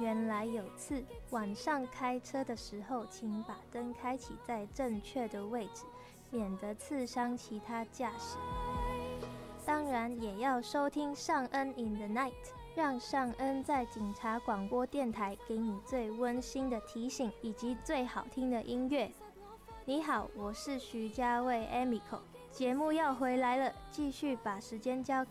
原来有刺。晚上开车的时候，请把灯开启在正确的位置，免得刺伤其他驾驶。当然也要收听尚恩 in the night， 让尚恩在警察广播电台给你最温馨的提醒以及最好听的音乐。你好，我是徐家卫 Emiko， 节目要回来了，继续把时间交